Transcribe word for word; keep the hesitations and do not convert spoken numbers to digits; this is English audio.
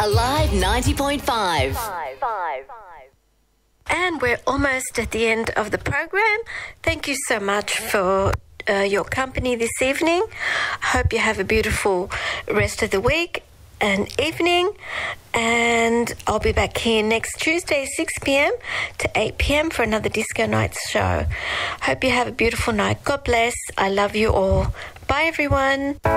Alive ninety point five. And we're almost at the end of the program. Thank you so much for uh, your company this evening. I hope you have a beautiful rest of the week and evening. And I'll be back here next Tuesday, six p.m. to eight p.m. for another Disco Nights show. Hope you have a beautiful night. God bless. I love you all. Bye, everyone.